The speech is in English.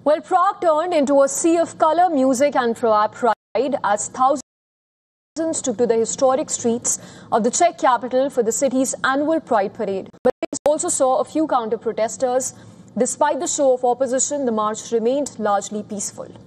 Well, Prague turned into a sea of color, music and pride as thousands took to the historic streets of the Czech capital for the city's annual Pride parade. But it also saw a few counter-protesters. Despite the show of opposition, the march remained largely peaceful.